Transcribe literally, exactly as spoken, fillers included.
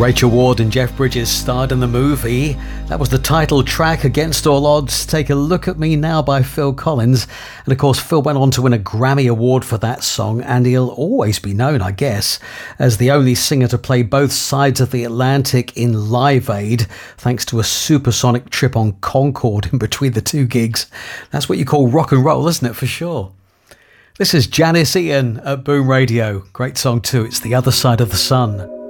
Rachel Ward and Jeff Bridges starred in the movie. That was the title track, Against All Odds. Take a Look at Me Now by Phil Collins. And of course, Phil went on to win a Grammy Award for that song, and he'll always be known, I guess, as the only singer to play both sides of the Atlantic in Live Aid, thanks to a supersonic trip on Concorde in between the two gigs. That's what you call rock and roll, isn't it, for sure? This is Janice Ian at Boom Radio. Great song too. It's The Other Side of the Sun.